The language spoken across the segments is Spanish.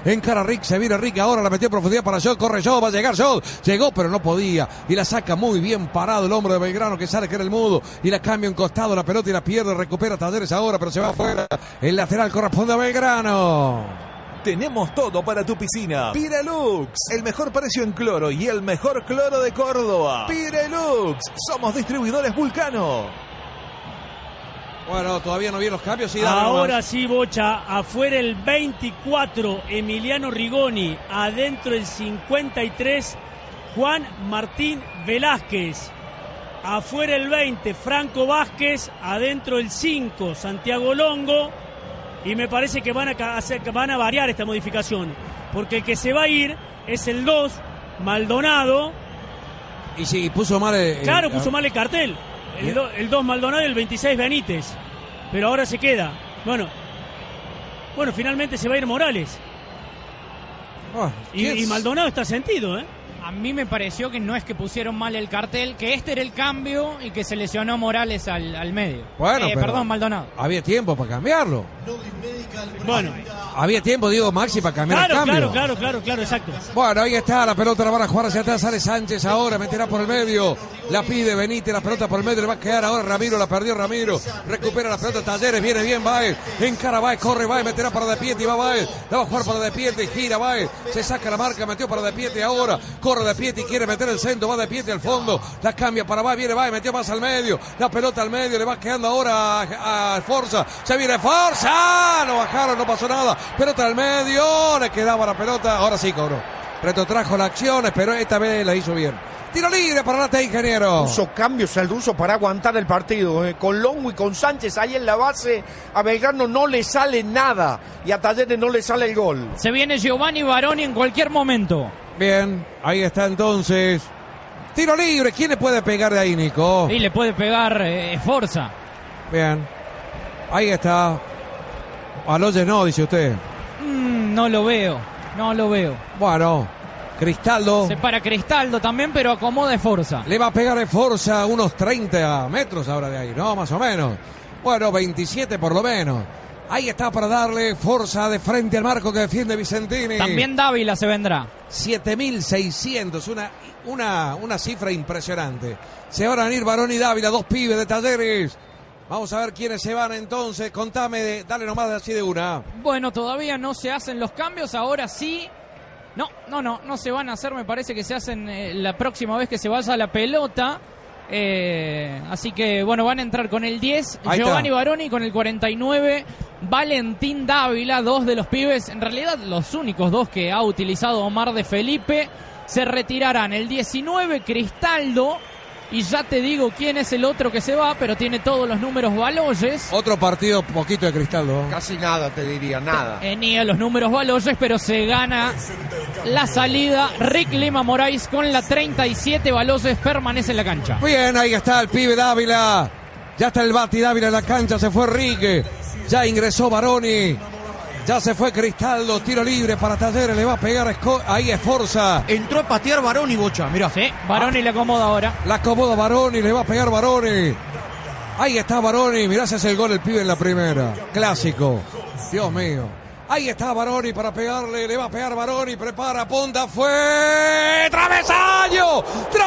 encara Rick, se viene Rick, ahora la metió en profundidad para Jod, corre Jod, va a llegar Jod, llegó pero no podía, y la saca muy bien parado el hombro de Belgrano, que sale que era el mudo, y la cambia en costado la pelota y la pierde, recupera Talleres ahora, pero se va afuera, el lateral corresponde a Belgrano. Tenemos todo para tu piscina. Pirelux, el mejor precio en cloro y el mejor cloro de Córdoba. Pirelux, somos distribuidores Vulcano. Bueno, todavía no vi los cambios. Sí, ahora sí, Bocha, afuera el 24, Emiliano Rigoni, adentro el 53, Juan Martín Velázquez. Afuera el 20, Franco Vázquez, adentro el 5, Santiago Longo. Y me parece que van a variar esta modificación, porque el que se va a ir es el 2, Maldonado. Y sí, puso mal puso mal el cartel. El 2 Maldonado y el 26 Benítez. Pero ahora se queda. Bueno, finalmente se va a ir Morales. Y Maldonado está sentido, ¿eh? A mí me pareció que no es que pusieron mal el cartel, que este era el cambio y que se lesionó Morales al medio. Bueno, perdón, Maldonado. Había tiempo para cambiarlo. Bueno. Había tiempo, digo, Maxi, para cambiar el cambio. Claro, exacto. Bueno, ahí está, la pelota la van a jugar hacia atrás, sale Sánchez ahora, meterá por el medio, la pide Benítez, la pelota por el medio, le va a quedar ahora Ramiro, la perdió Ramiro, recupera la pelota Talleres, viene bien Baez, encara Baez, corre Baez, meterá para De Pietri, va Baez, la va a jugar para De Pietri, gira Baez, se saca la marca, metió para De Pietri ahora, corre De Pietri, quiere meter el centro, va De Pietri al fondo, la cambia para Baez, viene Baez, metió más al medio, la pelota al medio, le va quedando ahora a Forza, se viene Forza, no bajaron, no pasó nada, pelota al medio, le quedaba la pelota, ahora sí cobró, retrotrajo la acción, pero esta vez la hizo bien. Tiro libre para Lata, ingeniero. Puso cambios el ruso para aguantar el partido. Con Longo y con Sánchez ahí en la base, a Belgrano no le sale nada y a Talleres no le sale el gol. Se viene Giovanni Baroni en cualquier momento. Bien, ahí está entonces. Tiro libre, ¿quién le puede pegar de ahí, Nico? Sí, le puede pegar Forza. Bien, ahí está. Aloyes no, dice usted. No lo veo. Bueno, Cristaldo. Se para Cristaldo también, pero acomoda Forza. Le va a pegar Forza unos 30 metros ahora de ahí, ¿no? Más o menos. Bueno, 27 por lo menos. Ahí está para darle Forza de frente al marco que defiende Vicentini. También Dávila se vendrá. 7.600, una cifra impresionante. Se van a venir Baroni y Dávila, dos pibes de Talleres. Vamos a ver quiénes se van entonces. Contame, dale nomás así de una. Bueno, todavía no se hacen los cambios, ahora sí. No se van a hacer, me parece que se hacen la próxima vez que se vaya la pelota. Así que, bueno, van a entrar con el 10, ahí Giovanni Baroni, con el 49, Valentín Dávila, dos de los pibes, en realidad los únicos dos que ha utilizado Omar de Felipe. Se retirarán el 19, Cristaldo. Y ya te digo quién es el otro que se va, pero tiene todos los números Baloyes. Otro partido poquito de Cristaldo. Casi nada, te diría, nada. Tenía los números Baloyes, pero se gana la salida. Rick Lima Moraes con la 37, Baloyes permanece en la cancha. Bien, ahí está el pibe Dávila. Ya está el Bati Dávila en la cancha, se fue Rique. Ya ingresó Baroni. Ya se fue Cristaldo, tiro libre para Talleres, le va a pegar ahí es Forza. Entró a patear Baroni, Bocha, mirá. Sí, Baroni le acomoda ahora. La acomoda Baroni, le va a pegar Baroni. Ahí está Baroni, mirá si hace el gol el pibe en la primera. Clásico, Dios mío. Ahí está Baroni para pegarle, le va a pegar Baroni, prepara, punta, fue... ¡Travesaño!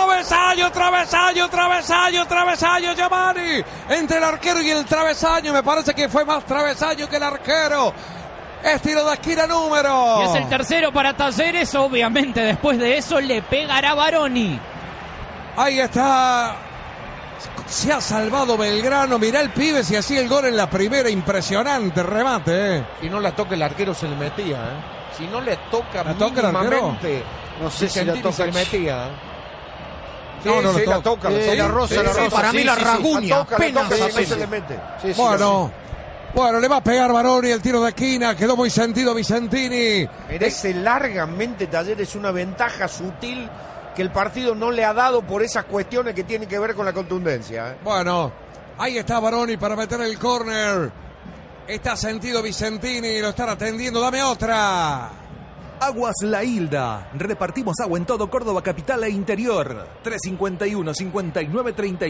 Giovanni. Entre el arquero y el travesaño, me parece que fue más travesaño que el arquero. Es tiro de esquina número. Y es el tercero para Talleres. Obviamente después de eso le pegará Baroni. Ahí está. Se ha salvado Belgrano. Mirá el pibe si hacía el gol en la primera. Impresionante remate. Si no la toca el arquero se le metía. Si no le toca mínimamente. No sé si la toca se le metía. No la toca. La rosa. Para mí la raguña. Apenas se le mete. Bueno. Bueno, le va a pegar Baroni el tiro de esquina. Quedó muy sentido Vicentini. Merece largamente Talleres una ventaja sutil que el partido no le ha dado por esas cuestiones que tienen que ver con la contundencia. Bueno, ahí está Baroni para meter el córner. Está sentido Vicentini. Lo están atendiendo. Dame otra. Aguas La Hilda. Repartimos agua en todo Córdoba capital e interior.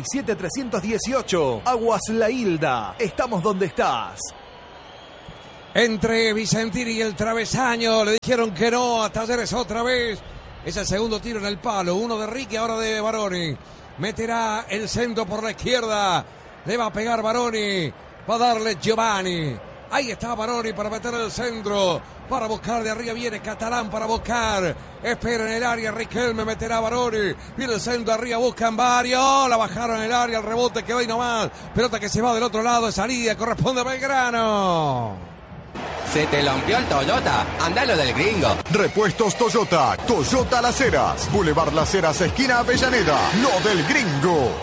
351-5937-318. Aguas La Hilda. Estamos donde estás. entre Vicentini y el travesaño. Le dijeron que no a Talleres otra vez. Es el segundo tiro en el palo. Uno de Ricky, ahora de Baroni. Meterá el centro por la izquierda. Le va a pegar Baroni. Va a darle Giovanni. Ahí está Baroni para meter el centro. Para buscar de arriba viene Catalán para buscar. Espera en el área. Riquelme meterá a Baroni. Viene el centro arriba. Buscan varios. La bajaron en el área. El rebote quedó ahí nomás. Pelota que se va del otro lado de salida. Corresponde a Belgrano. Se te rompió el Toyota, andalo del gringo. Repuestos Toyota, Toyota Las Heras, Boulevard Las Heras, esquina Avellaneda, lo del gringo.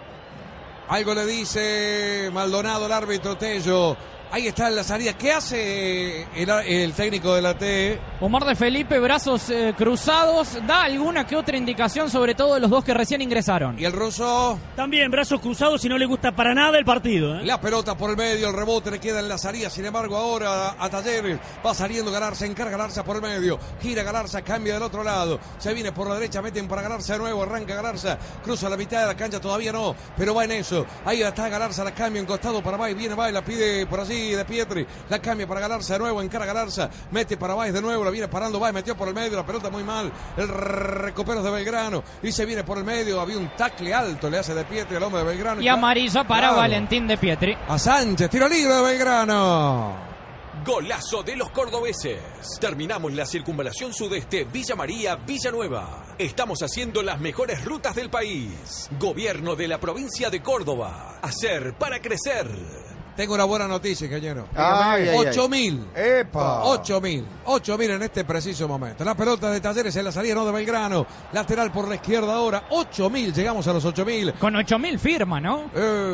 Algo le dice Maldonado, el árbitro Tello. Ahí está en la salida. ¿Qué hace el técnico de la T? Omar de Felipe, brazos cruzados. Da alguna que otra indicación, sobre todo de los dos que recién ingresaron. ¿Y el ruso? También brazos cruzados y no le gusta para nada el partido. La pelota por el medio, el rebote le queda en la salida. Sin embargo, ahora a Talleres va saliendo Galarza, encarga Galarza por el medio. Gira Galarza, cambia del otro lado. Se viene por la derecha, meten para Galarza de nuevo. Arranca Galarza, cruza la mitad de la cancha, todavía no, pero va en eso. Ahí está Galarza, la cambia en costado para Bay. Viene Bay, la pide por allí de Pietri, la cambia para Galarza de nuevo, encara Galarza, mete para Baez de nuevo, la viene parando Baez, metió por el medio, la pelota muy mal, el recupero de Belgrano, y se viene por el medio, había un tacle alto, le hace de Pietri al hombre de Belgrano. Y amarilla para Valentín de Pietri. A Sánchez, tiro libre de Belgrano. Golazo de los cordobeses. Terminamos la circunvalación sudeste Villa María, Villanueva. Estamos haciendo las mejores rutas del país. Gobierno de la provincia de Córdoba. Hacer para crecer. Tengo una buena noticia, ingeniero. 8.000. ¡Epa! 8.000 en este preciso momento. La pelota de Talleres en la salida, no de Belgrano. Lateral por la izquierda ahora. 8.000, llegamos a los 8.000. Con 8.000 firma, ¿no?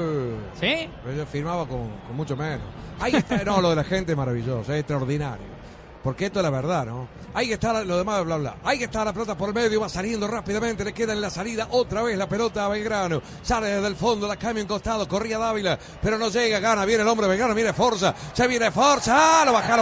¿Sí? Yo firmaba con mucho menos. Ahí está, no, lo de la gente es maravilloso, es extraordinario. Porque esto es la verdad, ¿no? Ahí está lo demás, bla, bla. Ahí está la pelota por medio, va saliendo rápidamente, le queda en la salida otra vez la pelota a Belgrano. Sale desde el fondo, la cambia en costado, corría Dávila, pero no llega, gana, viene el hombre de Belgrano, viene Forza, se viene Forza, lo bajaron.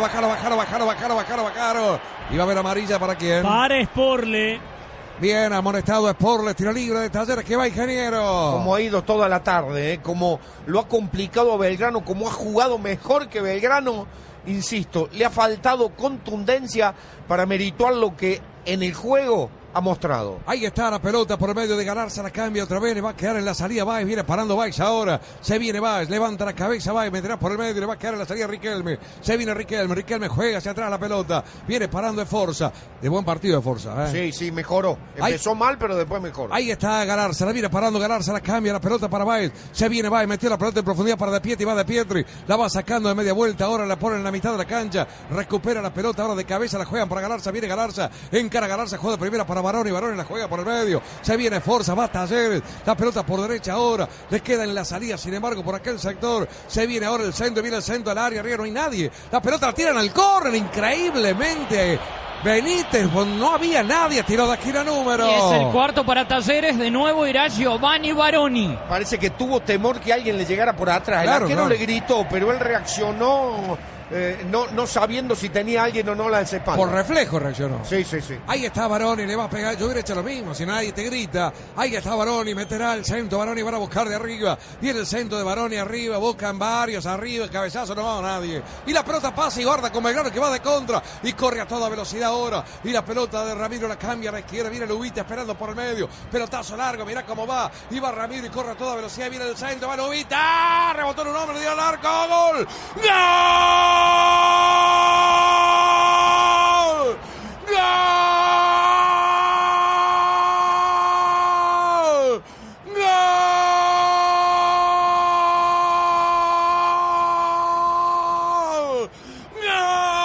Y va a haber amarilla para quién. Para Sporle. Bien, amonestado Sporle, tiro libre de Talleres, que va, ingeniero. Como ha ido toda la tarde, como lo ha complicado a Belgrano, como ha jugado mejor que Belgrano. Insisto, le ha faltado contundencia para merituar lo que en el juego ha mostrado. Ahí está la pelota por el medio de Galarza, la cambia otra vez, le va a quedar en la salida Baez, viene parando Baez ahora, se viene Baez, levanta la cabeza Baez, meterá por el medio, le va a quedar en la salida Riquelme, se viene Riquelme juega hacia atrás la pelota, viene parando de Forza, de buen partido de Forza. Sí, mejoró, empezó mal pero después mejoró. Ahí está Galarza, la viene parando Galarza, la cambia la pelota para Baez, se viene Baez, metió la pelota en profundidad para De Pietri, va De Pietri, la va sacando de media vuelta, ahora la pone en la mitad de la cancha, recupera la pelota, ahora de cabeza la juegan para Galarza, viene Galarza, encara Galarza, juega de primera para Baroni la juega por el medio, se viene Forza, va Talleres, la pelota por derecha ahora, les queda en la salida, sin embargo por aquel sector, se viene ahora el centro, viene el centro al área, arriba no hay nadie, la pelota la tiran al córner, increíblemente, Benítez, no había nadie, tiró de aquí la número. Y es el cuarto para Talleres, de nuevo irá Giovanni Baroni. Parece que tuvo temor que alguien le llegara por atrás, el arquero le gritó, pero él reaccionó... no sabiendo si tenía alguien o no la espalda. Por reflejo reaccionó. Sí. Ahí está Baroni, le va a pegar. Yo hubiera hecho lo mismo, si nadie te grita. Ahí está Baroni, meterá el centro. Baroni van a buscar de arriba. Viene el centro de Baroni arriba, buscan varios arriba. El cabezazo no va a nadie. Y la pelota pasa y guarda con Belgrano que va de contra. Y corre a toda velocidad ahora. Y la pelota de Ramiro la cambia a la izquierda. Viene Lubita esperando por el medio. Pelotazo largo, mirá cómo va. Y va Ramiro y corre a toda velocidad. Viene el centro, va Lubita. Rebotó en un hombre, dio al arco. ¡Gol! ¡Gol!